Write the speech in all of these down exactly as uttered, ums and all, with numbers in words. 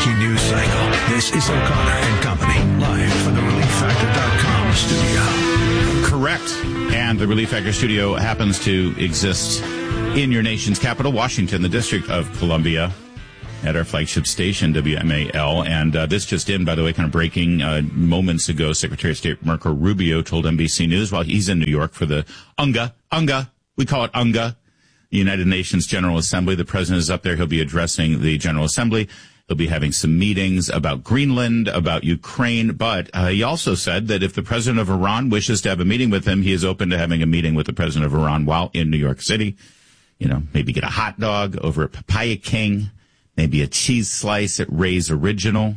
breaking news cycle. This is O'Connor and Company, live from the relief factor dot com studio. Correct. And the Relief Factor studio happens to exist in your nation's capital, Washington, the District of Columbia, at our flagship station, W M A L. And uh, this just in, by the way, kind of breaking uh, moments ago, Secretary of State Marco Rubio told N B C News while he's in New York for the UNGA, UNGA, we call it UNGA, the United Nations General Assembly. The president is up there. He'll be addressing the General Assembly. He'll be having some meetings about Greenland, about Ukraine. But uh, he also said that if the president of Iran wishes to have a meeting with him, he is open to having a meeting with the president of Iran while in New York City. You know, maybe get a hot dog over at Papaya King, maybe a cheese slice at Ray's Original.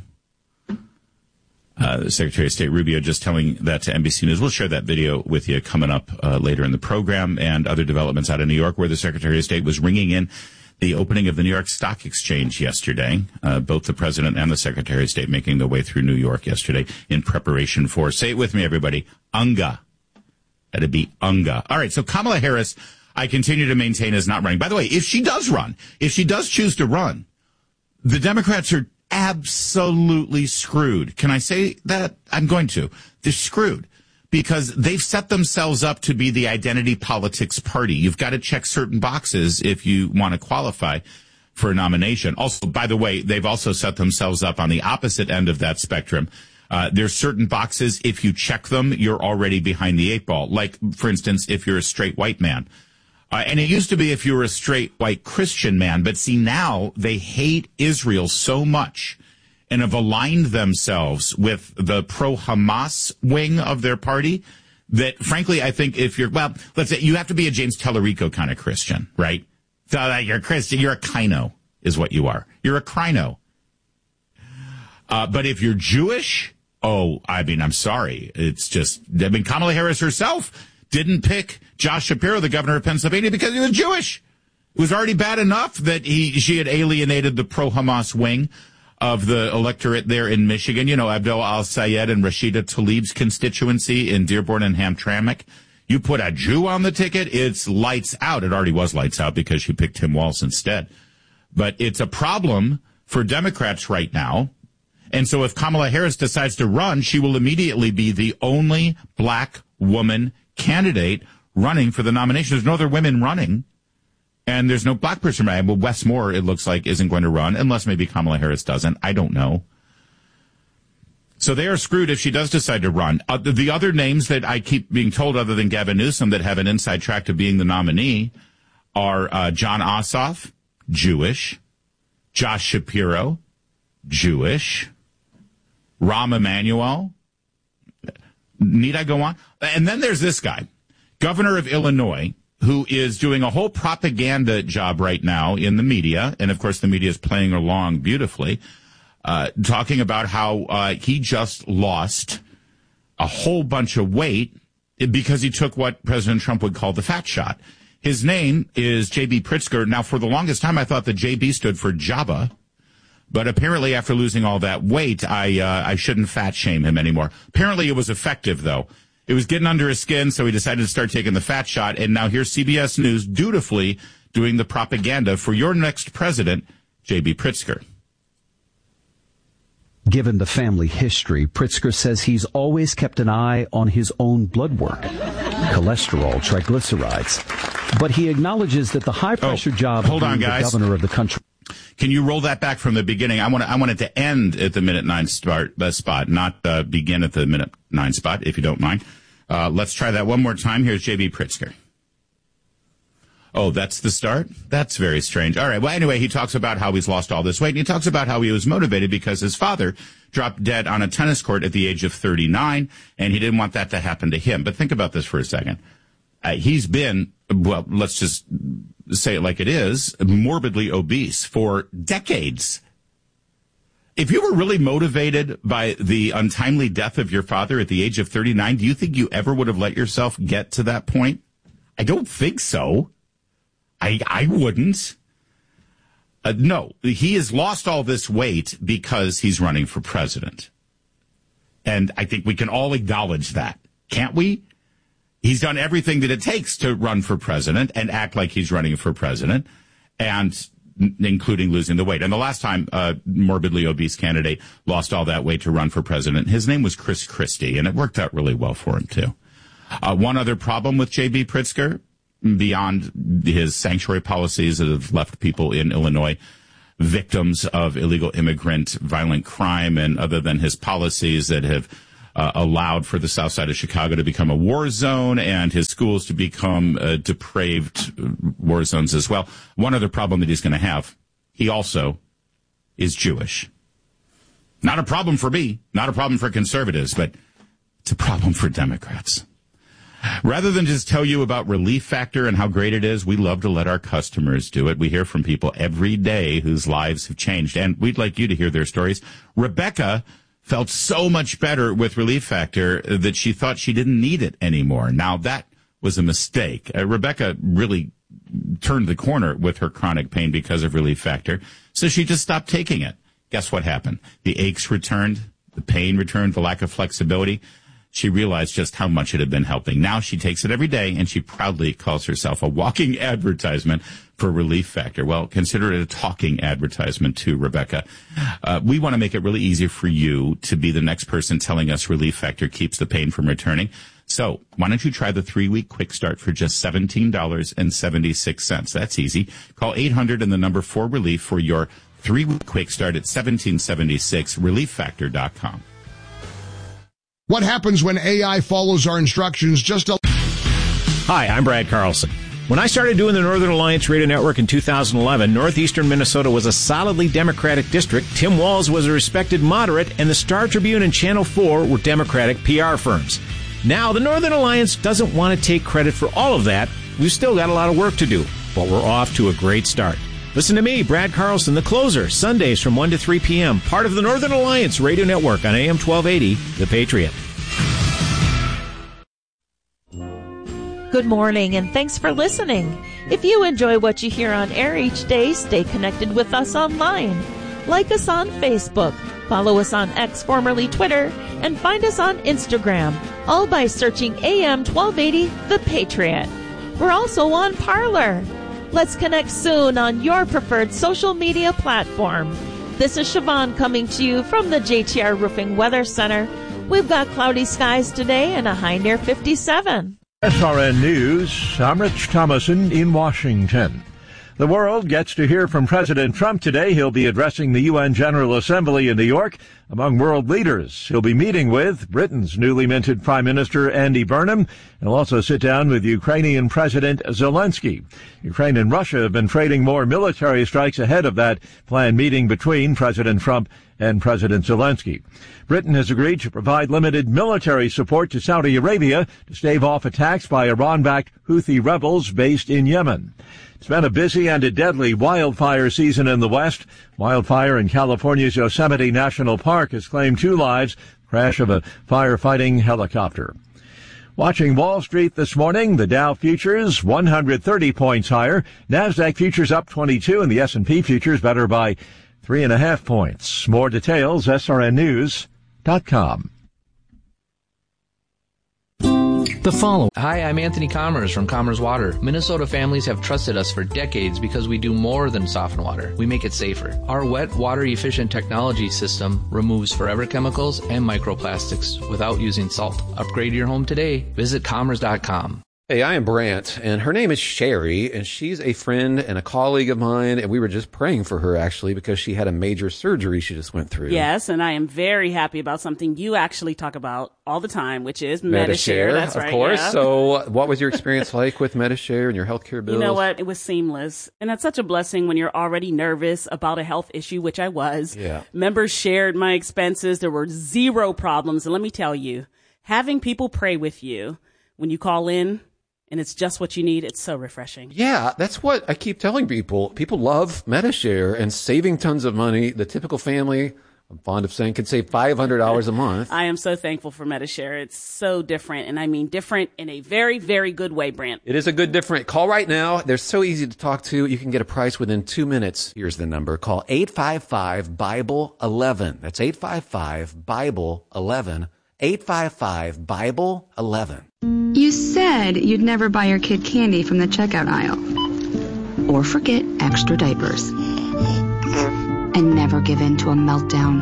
Uh, the Secretary of State Rubio just telling that to N B C News. We'll share that video with you coming up uh, later in the program, and other developments out of New York where the Secretary of State was ringing in the opening of the New York Stock Exchange yesterday. Uh, both the President and the Secretary of State making their way through New York yesterday in preparation for, say it with me, everybody, UNGA. That'd be UNGA. All right, so Kamala Harris, I continue to maintain, is not running. By the way, if she does run, if she does choose to run, the Democrats are absolutely screwed. Can I say that? I'm going to. They're screwed because they've set themselves up to be the identity politics party. You've got to check certain boxes if you want to qualify for a nomination. Also, by the way, they've also set themselves up on the opposite end of that spectrum. Uh, there's certain boxes, if you check them, you're already behind the eight ball. Like, for instance, if you're a straight white man. Uh, and it used to be if you were a straight white Christian man. But see, now they hate Israel so much and have aligned themselves with the pro-Hamas wing of their party that, frankly, I think if you're, well, let's say you have to be a James Tellerico kind of Christian, right? So uh, you're a Christian, you're a Kino is what you are. You're a Crino. Uh, but if you're Jewish, oh, I mean, I'm sorry. It's just, I mean, Kamala Harris herself didn't pick Josh Shapiro, the governor of Pennsylvania, because he was Jewish. It was already bad enough that he she had alienated the pro-Hamas wing of the electorate there in Michigan. You know, Abdul Al-Sayed and Rashida Tlaib's constituency in Dearborn and Hamtramck. You put a Jew on the ticket, it's lights out. It already was lights out because she picked Tim Walz instead. But it's a problem for Democrats right now. And so if Kamala Harris decides to run, she will immediately be the only black woman candidate running for the nomination. There's no other women running. And there's no black person running. Well, Wes Moore, it looks like, isn't going to run, unless maybe Kamala Harris doesn't. I don't know. So they are screwed if she does decide to run. Uh, the, the other names that I keep being told, other than Gavin Newsom, that have an inside track to being the nominee are uh, John Ossoff, Jewish, Josh Shapiro, Jewish, Rahm Emanuel. Need I go on? And then there's this guy, governor of Illinois, who is doing a whole propaganda job right now in the media. And, of course, the media is playing along beautifully, uh, talking about how uh, he just lost a whole bunch of weight because he took what President Trump would call the fat shot. His name is J B Pritzker. Now, for the longest time, I thought the J B stood for Jabba. But apparently, after losing all that weight, I uh, I shouldn't fat shame him anymore. Apparently, it was effective, though. It was getting under his skin, so he decided to start taking the fat shot. And now here's C B S News dutifully doing the propaganda for your next president, J B Pritzker. Given the family history, Pritzker says he's always kept an eye on his own blood work, cholesterol, triglycerides. But he acknowledges that the high-pressure oh, job hold of on, being guys. the governor of the country... Can you roll that back from the beginning? I want to, I want it to end at the minute nine start, uh, spot, not uh, begin at the minute nine spot, if you don't mind. Uh, let's try that one more time. Here's J B Pritzker. Oh, that's the start? That's very strange. All right. Well, anyway, he talks about how he's lost all this weight, and he talks about how he was motivated because his father dropped dead on a tennis court at the age of thirty-nine, and he didn't want that to happen to him. But think about this for a second. Uh, he's been, well, let's just say it like it is, morbidly obese for decades. If you were really motivated by the untimely death of your father at the age of thirty-nine, do you think you ever would have let yourself get to that point? I don't think so. I, I wouldn't. Uh, no, he has lost all this weight because he's running for president. And I think we can all acknowledge that, can't we? He's done everything that it takes to run for president and act like he's running for president. And n- including losing the weight. And the last time a morbidly obese candidate lost all that weight to run for president, his name was Chris Christie, and it worked out really well for him, too. Uh, one other problem with J B. Pritzker, beyond his sanctuary policies that have left people in Illinois victims of illegal immigrant violent crime, and other than his policies that have uh, allowed for the south side of Chicago to become a war zone and his schools to become uh, depraved war zones as well. One other problem that he's going to have, he also is Jewish. Not a problem for me, not a problem for conservatives, but it's a problem for Democrats. Rather than just tell you about Relief Factor and how great it is, we love to let our customers do it. We hear from people every day whose lives have changed, and we'd like you to hear their stories. Rebecca felt so much better with Relief Factor that she thought she didn't need it anymore. Now, that was a mistake. Uh, Rebecca really turned the corner with her chronic pain because of Relief Factor, so she just stopped taking it. Guess what happened? The aches returned, the pain returned, the lack of flexibility. She realized just how much it had been helping. Now she takes it every day, and she proudly calls herself a walking advertisement for Relief Factor. Well, consider it a talking advertisement too, Rebecca. Uh, we want to make it really easy for you to be the next person telling us Relief Factor keeps the pain from returning. So why don't you try the three-week quick start for just seventeen dollars and seventy-six cents. That's easy. Call eight hundred and the number four relief for your three-week quick start at seventeen seventy-six, relief factor dot com. What happens when A I follows our instructions just a... Hi, I'm Brad Carlson. When I started doing the Northern Alliance Radio Network in two thousand eleven, northeastern Minnesota was a solidly Democratic district. Tim Walz was a respected moderate, and the Star Tribune and Channel four were Democratic P R firms. Now, the Northern Alliance doesn't want to take credit for all of that. We've still got a lot of work to do, but we're off to a great start. Listen to me, Brad Carlson, the closer, Sundays from one to three p.m., part of the Northern Alliance Radio Network on A M twelve eighty, The Patriot. Good morning, and thanks for listening. If you enjoy what you hear on air each day, stay connected with us online. Like us on Facebook, follow us on X, formerly Twitter, and find us on Instagram, all by searching A M twelve eighty, The Patriot. We're also on Parler. Let's connect soon on your preferred social media platform. This is Siobhan coming to you from the J T R Roofing Weather Center. We've got cloudy skies today and a high near fifty-seven. S R N News, I'm Rich Thomason in Washington. The world gets to hear from President Trump today. He'll be addressing the U N General Assembly in New York. Among world leaders, he'll be meeting with Britain's newly minted Prime Minister Andy Burnham, and he'll also sit down with Ukrainian President Zelensky. Ukraine and Russia have been trading more military strikes ahead of that planned meeting between President Trump and President Zelensky. Britain has agreed to provide limited military support to Saudi Arabia to stave off attacks by Iran-backed Houthi rebels based in Yemen. It's been a busy and a deadly wildfire season in the West. Wildfire in California's Yosemite National Park has claimed two lives, crash of a firefighting helicopter. Watching Wall Street this morning, the Dow futures one hundred thirty points higher, NASDAQ futures up twenty-two, and the S and P futures better by three and a half points. More details, S R N news dot com. The follow. Hi, I'm Anthony Commerce from Commerce Water. Minnesota families have trusted us for decades because we do more than soften water. We make it safer. Our wet, water-efficient technology system removes forever chemicals and microplastics without using salt. Upgrade your home today. Visit commerce dot com. Hey, I am Brant, and her name is Sherry, and she's a friend and a colleague of mine, and we were just praying for her, actually, because she had a major surgery she just went through. Yes, and I am very happy about something you actually talk about all the time, which is Medi-Share. That's right, of course. Yeah. So what was your experience like with Medi-Share and your healthcare bills? You know what? It was seamless, and that's such a blessing when you're already nervous about a health issue, which I was. Yeah. Members shared my expenses. There were zero problems, and let me tell you, having people pray with you when you call in, and it's just what you need, it's so refreshing. Yeah, that's what I keep telling people. People love Medi-Share and saving tons of money. The typical family, I'm fond of saying, can save five hundred dollars a month. I am so thankful for Medi-Share. It's so different, and I mean different in a very, very good way, Brant. It is a good different. Call right now. They're so easy to talk to. You can get a price within two minutes. Here's the number. Call eight five five, Bible eleven. That's eight five five, Bible eleven. eight five five, Bible eleven. You said you'd never buy your kid candy from the checkout aisle. Or forget extra diapers. and never give in to a meltdown.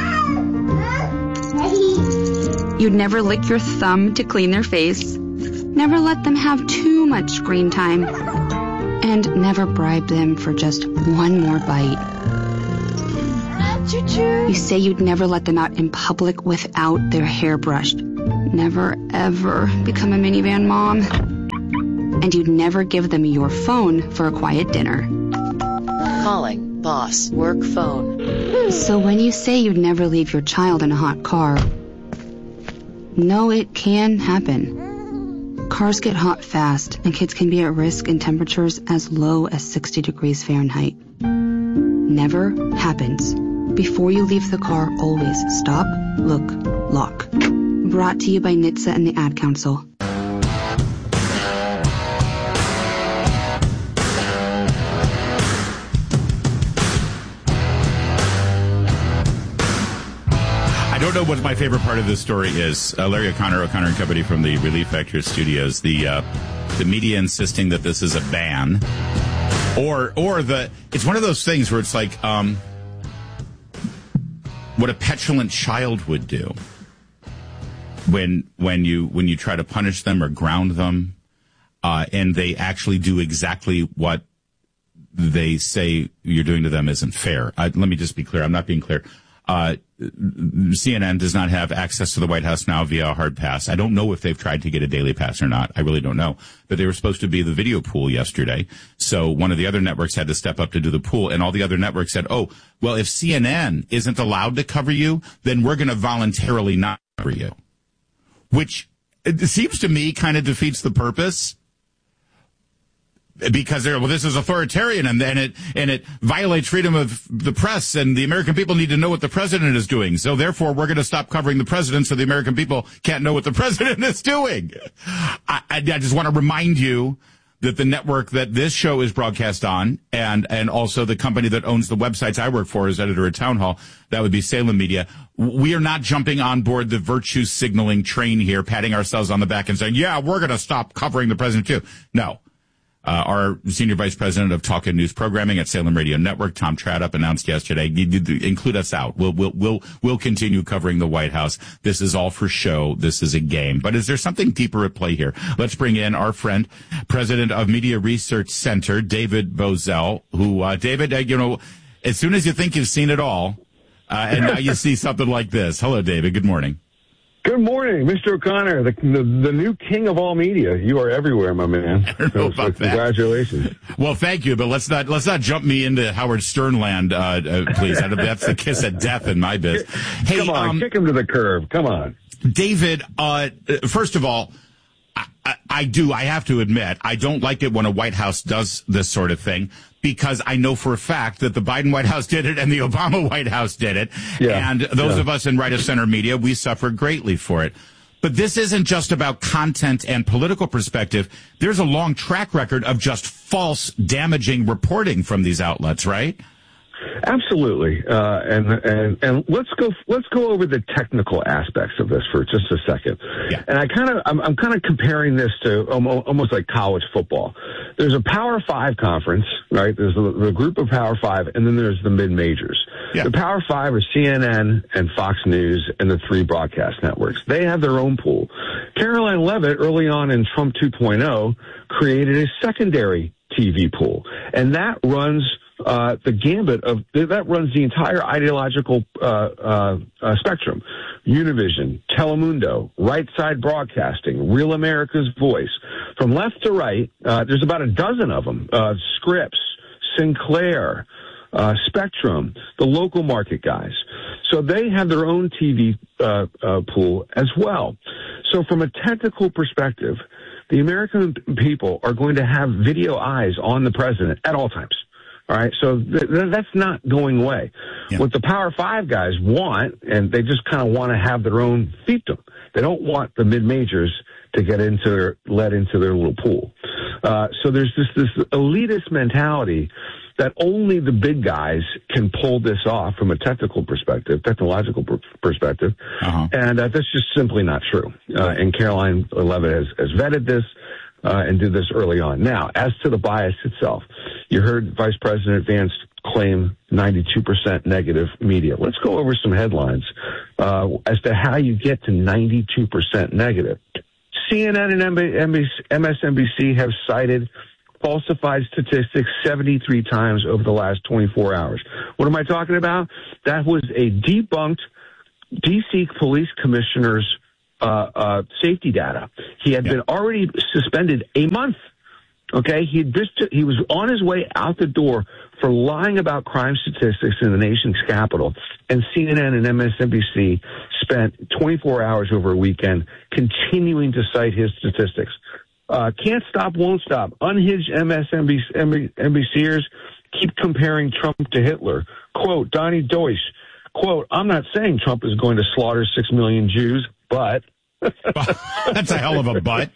You'd never lick your thumb to clean their face, never let them have too much screen time, and never bribe them for just one more bite. You say you'd never let them out in public without their hair brushed, never ever become a minivan mom, and you'd never give them your phone for a quiet dinner. Calling boss work phone. So when you say you'd never leave your child in a hot car, no, it can happen. Cars get hot fast, and kids can be at risk in temperatures as low as sixty degrees Fahrenheit. Never happens. Before you leave the car, always stop, look, lock. Brought to you by N H T S A and the Ad Council. I don't know what my favorite part of this story is. Uh, Larry O'Connor, O'Connor and Company from the Relief Factor Studios. The uh, the media insisting that this is a ban, or or the it's one of those things where it's like um, what a petulant child would do when when you when you try to punish them or ground them, uh, and they actually do exactly what they say you're doing to them isn't fair. I, let me just be clear. I'm not being clear. Uh, C N N does not have access to the White House now via a hard pass. I don't know if they've tried to get a daily pass or not. I really don't know. But they were supposed to be the video pool yesterday. So one of the other networks had to step up to do the pool, and all the other networks said, oh, well, if C N N isn't allowed to cover you, then we're going to voluntarily not cover you. Which it seems to me kind of defeats the purpose. Because they're, well, this is authoritarian and, and it and it violates freedom of the press, and the American people need to know what the president is doing. So therefore, we're going to stop covering the president so the American people can't know what the president is doing. I, I, I just want to remind you that the network that this show is broadcast on, and and also the company that owns the websites I work for as editor at Town Hall, that would be Salem Media. We are not jumping on board the virtue signaling train here, patting ourselves on the back and saying, yeah, we're going to stop covering the president too. No. Uh, our senior vice president of talk and news programming at Salem Radio Network, Tom Tradup, announced yesterday, include us out. We'll, we'll, we'll, we'll continue covering the White House. This is all for show. This is a game. But is there something deeper at play here? Let's bring in our friend, president of Media Research Center, David Bozell, who, uh, David, uh, you know, as soon as you think you've seen it all, uh, and now you see something like this. Hello, David. Good morning. Good morning, Mister O'Connor, the, the the new king of all media. You are everywhere, my man. I don't know so, about so congratulations. That. Well, thank you, but let's not let's not jump me into Howard Stern land, uh, uh, please. That's the kiss of death in my biz. Hey, come on, um, kick him to the curb. Come on, David. Uh, first of all, I, I, I do. I have to admit, I don't like it when a White House does this sort of thing, because I know for a fact that the Biden White House did it and the Obama White House did it. Yeah, and those yeah. of us in right-of-center media, we suffer greatly for it. But this isn't just about content and political perspective. There's a long track record of just false, damaging reporting from these outlets, right? Absolutely, uh, and and and let's go let's go over the technical aspects of this for just a second. Yeah. And I kind of I'm, I'm kind of comparing this to almost like college football. There's a Power Five conference, right? There's the, the group of Power Five, and then there's the mid majors. Yeah. The Power Five are C N N and Fox News and the three broadcast networks. They have their own pool. Caroline Leavitt, early on in Trump two point oh, created a secondary T V pool, and that runs. Uh, the gambit of that runs the entire ideological uh, uh, uh, spectrum. Univision, Telemundo, Right Side Broadcasting, Real America's Voice. From left to right, uh, there's about a dozen of them. Uh, Scripps, Sinclair, uh, Spectrum, the local market guys. So they have their own T V uh, uh, pool as well. So from a technical perspective, the American people are going to have video eyes on the president at all times. All right, so th- th- that's not going away. Yeah. What the Power Five guys want, and they just kind of want to have their own fiefdom. They don't want the mid-majors to get into their, let into their little pool. Uh, so there's this, this elitist mentality that only the big guys can pull this off from a technical perspective, technological per- perspective. Uh-huh. And uh, that's just simply not true. Uh, and Caroline Leavitt has, has vetted this. Uh, and did this early on. Now, as to the bias itself, you heard Vice President Vance claim ninety-two percent negative media. Let's go over some headlines uh, as to how you get to ninety-two percent negative. C N N and M S N B C have cited falsified statistics seventy-three times over the last twenty-four hours. What am I talking about? That was a debunked D C police commissioner's uh, uh, safety data. He had been already suspended a month. Okay, he just, he was on his way out the door for lying about crime statistics in the nation's capital, and C N N and M S N B C spent twenty-four hours over a weekend continuing to cite his statistics. Uh, can't stop, won't stop. Unhinged M S N B C NBCers keep comparing Trump to Hitler. Quote, Donnie Deutsch, quote, I'm not saying Trump is going to slaughter six million Jews, but... That's a hell of a but.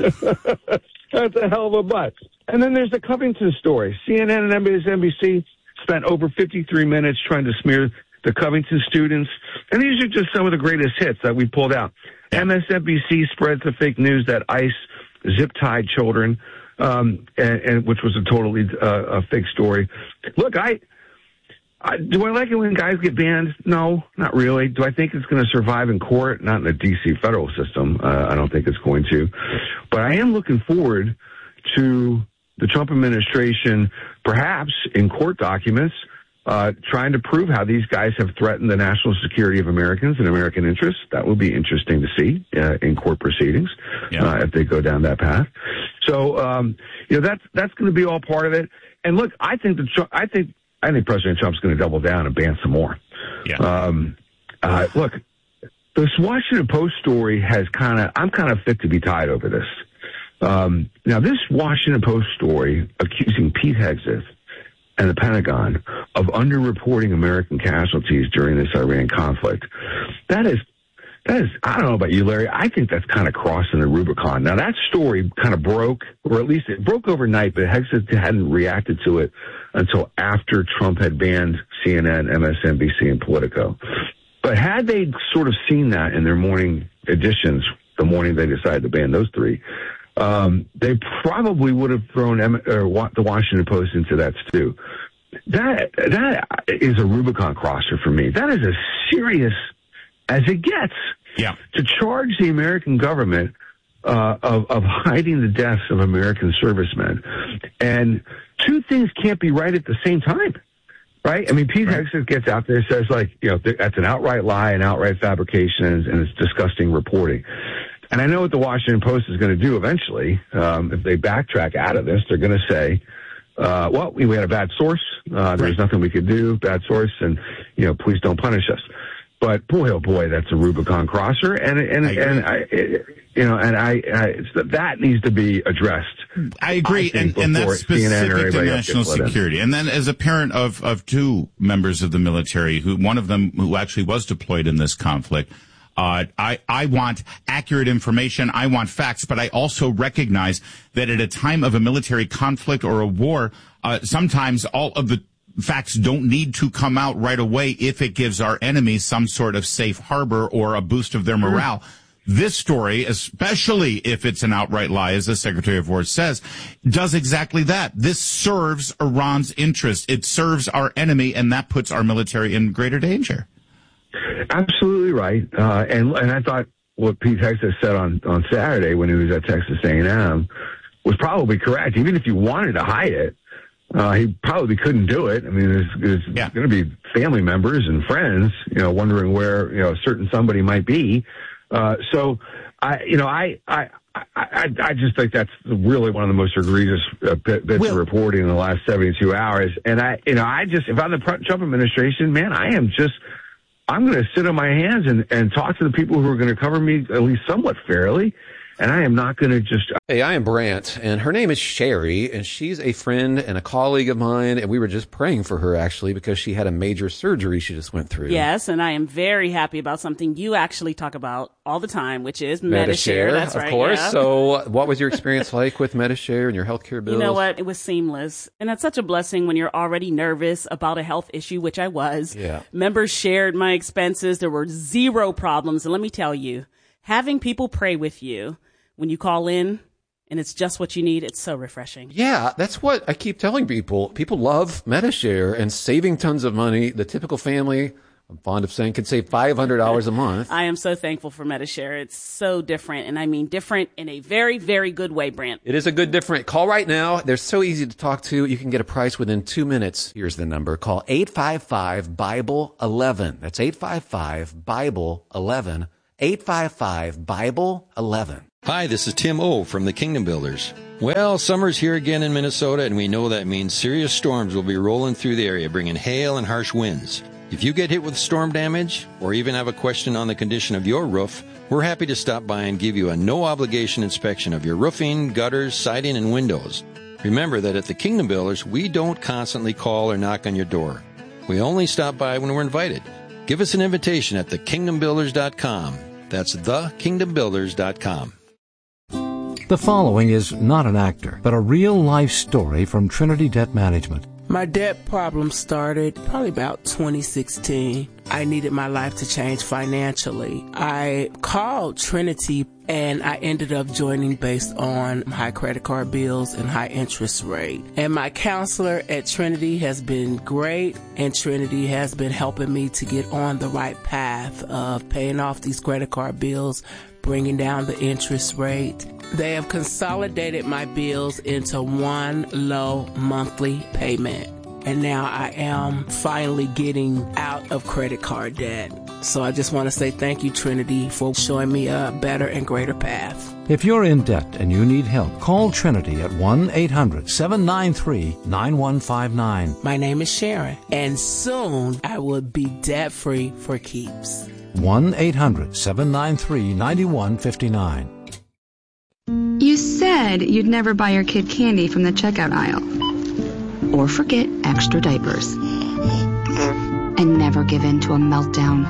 That's a hell of a butt. And then there's the Covington story. C N N and M S N B C spent over fifty-three minutes trying to smear the Covington students. And these are just some of the greatest hits that we pulled out. M S N B C spreads the fake news that ICE zip-tied children, um, and, and which was a totally uh, a fake story. Look, I, I do I like it when guys get banned? No, not really. Do I think it's going to survive in court? Not in the D C federal system. Uh, I don't think it's going to. But I am looking forward to the Trump administration, perhaps in court documents, uh, trying to prove how these guys have threatened the national security of Americans and American interests. That will be interesting to see uh, in court proceedings yeah. uh, if they go down that path. So, um, you know, that's that's going to be all part of it. And look, I think the I think I think President Trump's going to double down and ban some more. Yeah. Um, uh, look, this Washington Post story has kind of I'm kind of fit to be tied over this. Um, now, this Washington Post story accusing Pete Hegseth and the Pentagon of underreporting American casualties during this Iran conflict, that is, that is, I don't know about you, Larry, I think that's kind of crossing the Rubicon. Now, that story kind of broke, or at least it broke overnight, but Hegseth hadn't reacted to it until after Trump had banned C N N, M S N B C, and Politico. But had they sort of seen that in their morning editions, the morning they decided to ban those three, Um, they probably would have thrown M- or wa- the Washington Post into that stew. That that is a Rubicon crosser for me. That is as serious as it gets. Yeah. To charge the American government uh, of of hiding the deaths of American servicemen, and two things can't be right at the same time. Right? I mean, Pete right. Hegseth gets out there and says, like, you know, that's an outright lie, an outright fabrication, and, and it's disgusting reporting. And I know what the Washington Post is going to do eventually. Um, if they backtrack out of this, they're going to say, uh, well, we had a bad source. Uh, there's right. nothing we could do, bad source, and, you know, please don't punish us. But boy, oh boy, that's a Rubicon crosser. And, and, I and I, it, you know, and I, I it's, that needs to be addressed. I agree. I and, and that's specific to national security. And then as a parent of, of two members of the military, who one of them who actually was deployed in this conflict, Uh, I, I want accurate information. I want facts, but I also recognize that at a time of a military conflict or a war, uh, sometimes all of the facts don't need to come out right away if it gives our enemies some sort of safe harbor or a boost of their morale. Mm-hmm. This story, especially if it's an outright lie, as the Secretary of War says, does exactly that. This serves Iran's interest. It serves our enemy, and that puts our military in greater danger. Absolutely right. Uh, and and I thought what Pete Hegseth said on, on Saturday when he was at Texas A and M was probably correct. Even if you wanted to hide it, uh, he probably couldn't do it. I mean, there's, there's yeah. going to be family members and friends, you know, wondering where, you know, a certain somebody might be. Uh, so, I, you know, I, I, I, I just think that's really one of the most egregious uh, bits well, of reporting in the last seventy-two hours. And I, you know, I just, if I'm the Trump administration, man, I am just, I'm going to sit on my hands and, and talk to the people who are going to cover me at least somewhat fairly. And I am not going to just... Hey, I am Brant, and her name is Sherry, and she's a friend and a colleague of mine, and we were just praying for her, actually, because she had a major surgery she just went through. Yes, and I am very happy about something you actually talk about all the time, which is Medi-Share. Medi-Share, That's of right, course. yeah. So what was your experience like with Medi-Share and your healthcare bills? You know what? It was seamless. And that's such a blessing when you're already nervous about a health issue, which I was. Yeah. Members shared my expenses. There were zero problems. And let me tell you, having people pray with you when you call in, and it's just what you need. It's so refreshing. Yeah, that's what I keep telling people. People love Medi-Share and saving tons of money. The typical family, I'm fond of saying, can save five hundred dollars a month. I am so thankful for Medi-Share. It's so different, and I mean different in a very, very good way, Brent. It is a good different. Call right now. They're so easy to talk to. You can get a price within two minutes. Here's the number. Call eight five five, Bible eleven. That's eight five five, Bible eleven. eight five five, Bible eleven. Hi, this is Tim O. from the Kingdom Builders. Well, summer's here again in Minnesota, and we know that means serious storms will be rolling through the area, bringing hail and harsh winds. If you get hit with storm damage, or even have a question on the condition of your roof, we're happy to stop by and give you a no-obligation inspection of your roofing, gutters, siding, and windows. Remember that at the Kingdom Builders, we don't constantly call or knock on your door. We only stop by when we're invited. Give us an invitation at the kingdom builders dot com. That's the kingdom builders dot com. The following is not an actor, but a real-life story from Trinity Debt Management. My debt problem started probably about twenty sixteen. I needed my life to change financially. I called Trinity and I ended up joining based on high credit card bills and high interest rate. And my counselor at Trinity has been great, and Trinity has been helping me to get on the right path of paying off these credit card bills, bringing down the interest rate. They have consolidated my bills into one low monthly payment. And now I am finally getting out of credit card debt. So I just want to say thank you, Trinity, for showing me a better and greater path. If you're in debt and you need help, call Trinity at one eight hundred, seven nine three, nine one five nine. My name is Sharon, and soon I will be debt-free for keeps. one eight hundred, seven nine three, nine one five nine. You said you'd never buy your kid candy from the checkout aisle. Or forget extra diapers. And never give in to a meltdown.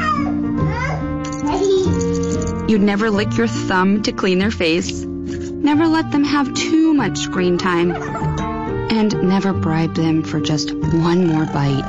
You'd never lick your thumb to clean their face. Never let them have too much screen time. And never bribe them for just one more bite.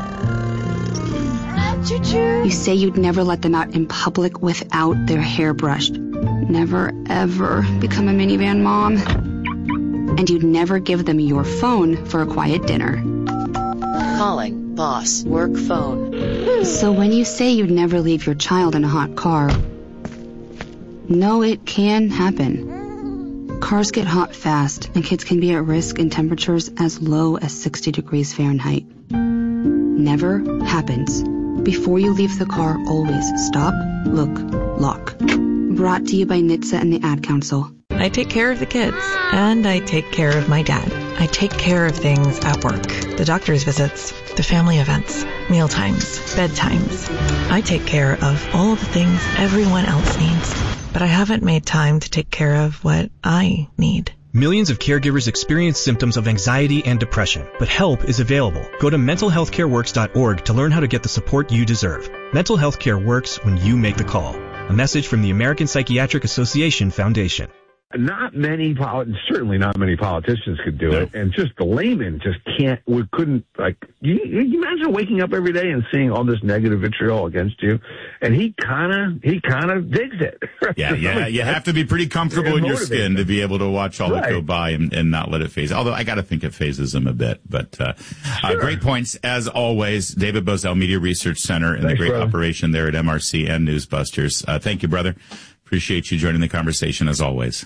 You say you'd never let them out in public without their hair brushed. Never, ever become a minivan mom. And you'd never give them your phone for a quiet dinner. Calling boss work phone. So when you say you'd never leave your child in a hot car, no, it can happen. Cars get hot fast, and kids can be at risk in temperatures as low as sixty degrees Fahrenheit. Never happens. Before you leave the car, always stop, look, lock. Brought to you by N H T S A and the Ad Council. I take care of the kids, and I take care of my dad. I take care of things at work. The doctor's visits, the family events, meal times, bedtimes. I take care of all the things everyone else needs, but I haven't made time to take care of what I need. Millions of caregivers experience symptoms of anxiety and depression, but help is available. Go to mental health care works dot org to learn how to get the support you deserve. Mental health care works when you make the call. A message from the American Psychiatric Association Foundation. Not many, poli- certainly not many politicians could do no. it, and just the layman just can't, we couldn't, like, you, you imagine waking up every day and seeing all this negative vitriol against you, and he kind of, he kind of digs it. Yeah, yeah, you have to be pretty comfortable in your skin to be able to watch all right. that go by and, and not let it phase. Although I got to think it phases him a bit, but uh, sure. uh, great points as always. David Bozell, Media Research Center, and Thanks, the great brother. operation there at M R C and Newsbusters. Uh, thank you, brother. Appreciate you joining the conversation as always.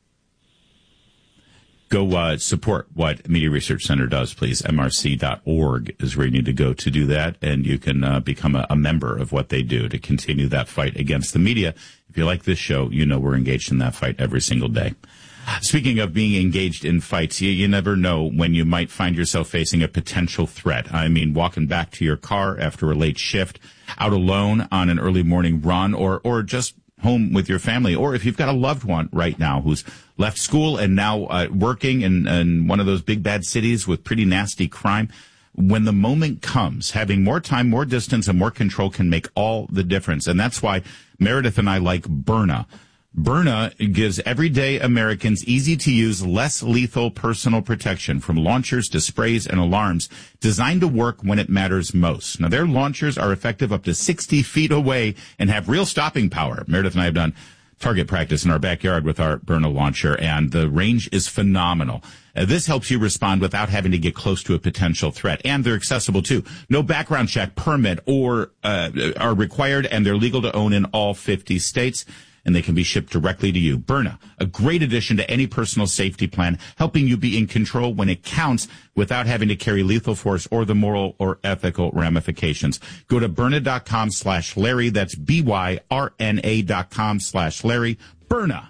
Go uh, support what Media Research Center does, please. M R C dot org is where you need to go to do that, and you can uh, become a, a member of what they do to continue that fight against the media. If you like this show, you know we're engaged in that fight every single day. Speaking of being engaged in fights, you, you never know when you might find yourself facing a potential threat. I mean, walking back to your car after a late shift, out alone on an early morning run, or or just home with your family, or if you've got a loved one right now who's left school and now uh, working in, in one of those big bad cities with pretty nasty crime. When the moment comes, having more time, more distance, and more control can make all the difference. And that's why Meredith and I like Byrna. Byrna gives everyday Americans easy-to-use, less lethal personal protection from launchers to sprays and alarms designed to work when it matters most. Now, their launchers are effective up to sixty feet away and have real stopping power. Meredith and I have done target practice in our backyard with our Byrna launcher, and the range is phenomenal. Uh, this helps you respond without having to get close to a potential threat, and they're accessible too. No background check, permit, or uh, are required, and they're legal to own in all fifty states. And they can be shipped directly to you. Byrna, a great addition to any personal safety plan, helping you be in control when it counts without having to carry lethal force or the moral or ethical ramifications. Go to Byrna.com slash Larry. That's B Y R N A dot com slash Larry. Byrna.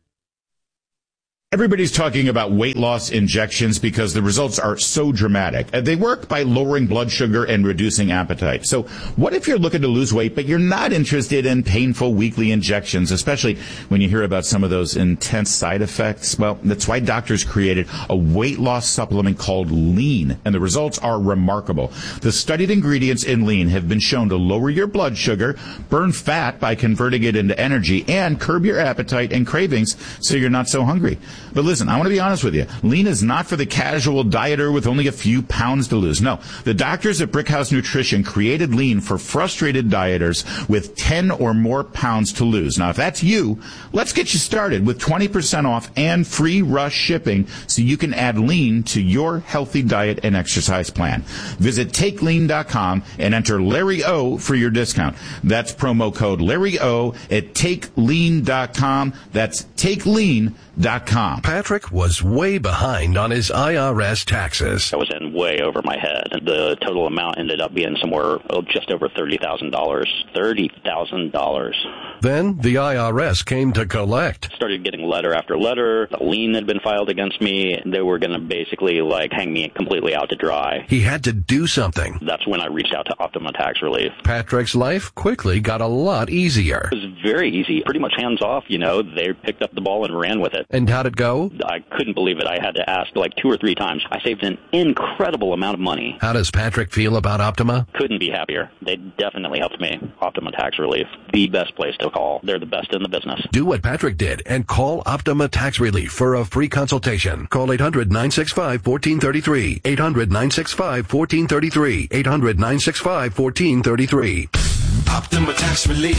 Everybody's talking about weight loss injections because the results are so dramatic. They work by lowering blood sugar and reducing appetite. So what if you're looking to lose weight, but you're not interested in painful weekly injections, especially when you hear about some of those intense side effects? Well, that's why doctors created a weight loss supplement called Lean, and the results are remarkable. The studied ingredients in Lean have been shown to lower your blood sugar, burn fat by converting it into energy, and curb your appetite and cravings so you're not so hungry. But listen, I want to be honest with you. Lean is not for the casual dieter with only a few pounds to lose. No, the doctors at Brickhouse Nutrition created Lean for frustrated dieters with ten or more pounds to lose. Now, if that's you, let's get you started with twenty percent off and free rush shipping so you can add Lean to your healthy diet and exercise plan. Visit take lean dot com and enter Larry O for your discount. That's promo code Larry O at take lean dot com. That's take lean dot com. Patrick was way behind on his I R S taxes. I was in way over my head. The total amount ended up being somewhere oh, just over thirty thousand dollars. thirty thousand dollars. Then the I R S came to collect. Started getting letter after letter. A lien had been filed against me. They were going to basically like hang me completely out to dry. He had to do something. That's when I reached out to Optima Tax Relief. Patrick's life quickly got a lot easier. It was very easy. Pretty much hands off, you know. They picked up the ball and ran with it. And how'd it go? I couldn't believe it. I had to ask like two or three times. I saved an incredible amount of money. How does Patrick feel about Optima? Couldn't be happier. They definitely helped me. Optima Tax Relief. The best place to call. They're the best in the business. Do what Patrick did and call Optima Tax Relief for a free consultation. Call eight hundred nine six five one four three three. eight hundred nine six five one four three three. eight hundred nine six five one four three three. Optima Tax Relief.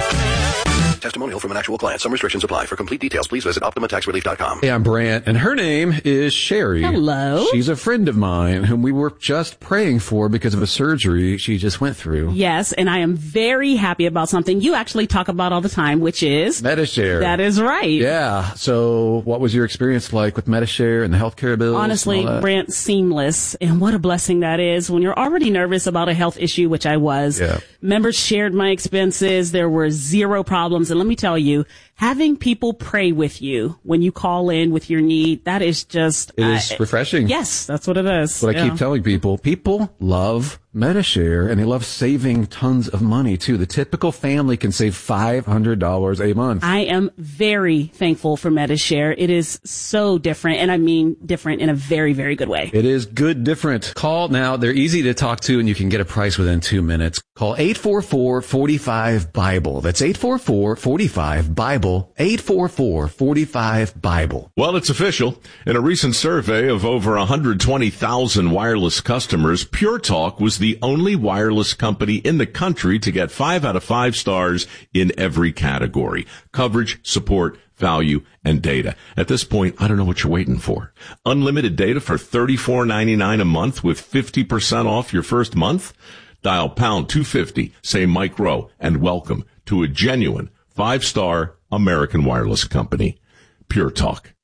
Testimonial from an actual client. Some restrictions apply. For complete details, please visit optima tax relief dot com. Hey, I'm Brant, and her name is Sherry. Hello. She's a friend of mine whom we were just praying for because of a surgery she just went through. Yes, and I am very happy about something you actually talk about all the time, which is Medi-Share. That is right. Yeah. So what was your experience like with Medi-Share and the healthcare bills? Honestly, Brant, seamless. And what a blessing that is when you're already nervous about a health issue, which I was. Yeah. Members shared my expenses. There were zero problems. And let me tell you, having people pray with you when you call in with your need, that is just... It is uh, refreshing. Yes, that's what it is. What yeah. I keep telling people, people love Medi-Share, and they love saving tons of money, too. The typical family can save five hundred dollars a month. I am very thankful for Medi-Share. It is so different, and I mean different in a very, very good way. It is good different. Call now. They're easy to talk to, and you can get a price within two minutes. Call eight four four, four five, BIBLE. That's eight four four, four five, BIBLE. eight four four, four five, BIBLE. Well, it's official. In a recent survey of over one hundred twenty thousand wireless customers, Pure Talk was the only wireless company in the country to get five out of five stars in every category: coverage, support, value, and data. At this point, I don't know what you're waiting for. Unlimited data for thirty-four ninety-nine a month with fifty percent off your first month? Dial pound two fifty, say Mike Rowe, and welcome to a genuine five-star American wireless company, Pure Talk.